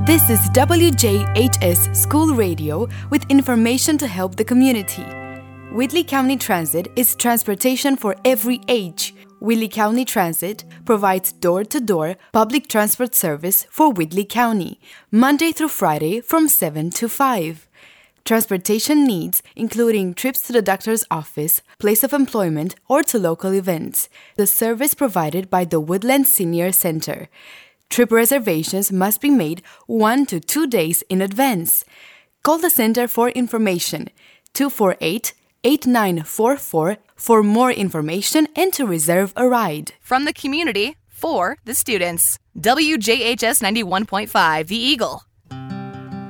This is WJHS School Radio with information to help the community. Whitley County Transit is transportation for every age. Whitley County Transit provides door-to-door public transport service for Whitley County, Monday through Friday from 7 to 5. Transportation needs, including trips to the doctor's office, place of employment, or to local events. The service provided by the Woodland Senior Center. Trip reservations must be made 1 to 2 days in advance. Call the center for information, 248-8944 for more information and to reserve a ride. From the community, for the students. WJHS 91.5, The Eagle.